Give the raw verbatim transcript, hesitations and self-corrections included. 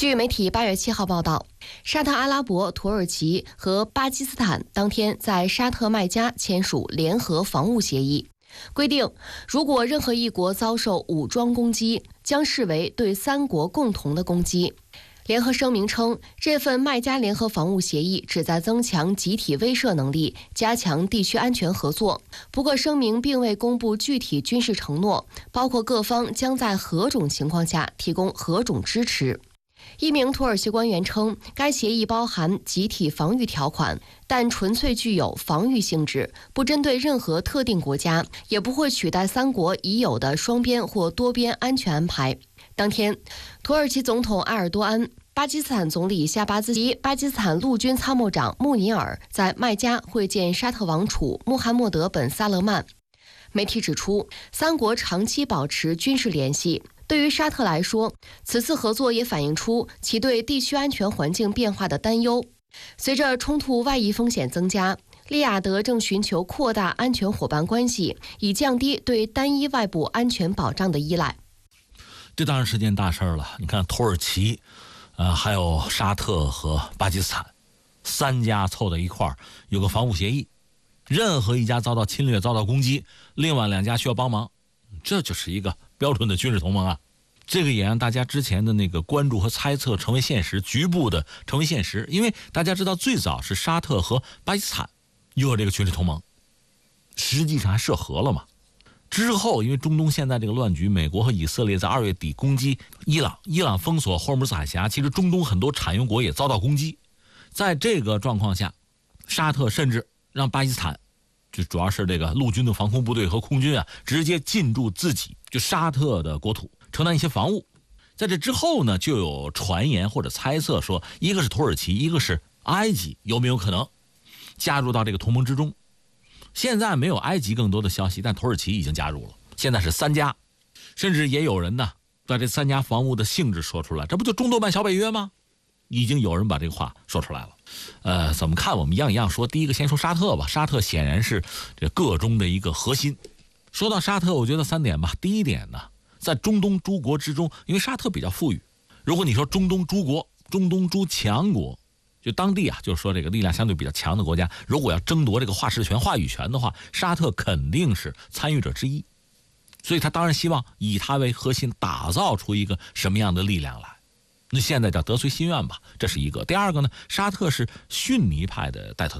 据媒体八月七号报道，沙特阿拉伯、土耳其和巴基斯坦当天在沙特麦加签署联合防务协议，规定如果任何一国遭受武装攻击，将视为对三国共同的攻击。联合声明称，这份麦加联合防务协议旨在增强集体威慑能力，加强地区安全合作。不过，声明并未公布具体军事承诺，包括各方将在何种情况下提供何种支持。一名土耳其官员称，该协议包含集体防御条款，但纯粹具有防御性质，不针对任何特定国家，也不会取代三国已有的双边或多边安全安排。当天，土耳其总统埃尔多安、巴基斯坦总理夏巴兹及巴基斯坦陆军参谋长穆尼尔在麦加会见沙特王储穆罕默德本萨勒曼。媒体指出，三国长期保持军事联系。对于沙特来说，此次合作也反映出其对地区安全环境变化的担忧。随着冲突外溢风险增加，利雅得正寻求扩大安全伙伴关系，以降低对单一外部安全保障的依赖。 这当然是件大事了。你看土耳其，呃，还有沙特和巴基斯坦三家凑在一块儿，有个防务协议，任何一家遭到侵略、遭到攻击，另外两家需要帮忙，这就是一个标准的军事同盟啊。这个也让大家之前的那个关注和猜测成为现实，局部的成为现实。因为大家知道，最早是沙特和巴基斯坦有这个军事同盟，实际上还涉核了嘛。之后因为中东现在这个乱局，美国和以色列在二月底攻击伊朗，伊朗封锁霍尔木兹海峡，其实中东很多产油国也遭到攻击。在这个状况下，沙特甚至让巴基斯坦，就主要是这个陆军的防空部队和空军啊，直接进驻自己就沙特的国土，承担一些防务。在这之后呢，就有传言或者猜测说，一个是土耳其，一个是埃及，有没有可能加入到这个同盟之中？现在没有埃及更多的消息，但土耳其已经加入了。现在是三家，甚至也有人呢把这三家防务的性质说出来，这不就中东版小北约吗？已经有人把这个话说出来了。呃，怎么看？我们一样一样说。第一个先说沙特吧，沙特显然是这个中的一个核心。说到沙特，我觉得三点吧。第一点呢，在中东诸国之中，因为沙特比较富裕，如果你说中东诸国、中东诸强国，就当地啊，就是说这个力量相对比较强的国家，如果要争夺这个话事权、话语权的话，沙特肯定是参与者之一。所以他当然希望以他为核心，打造出一个什么样的力量来。那现在叫得遂心愿吧，这是一个。第二个呢，沙特是逊尼派的带头